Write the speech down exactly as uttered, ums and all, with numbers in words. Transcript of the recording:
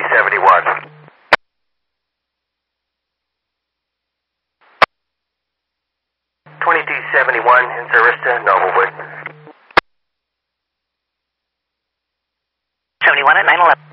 seventy-one. twenty-two seventy-one in Arista, Noblewood. seventy-one at nine eleven.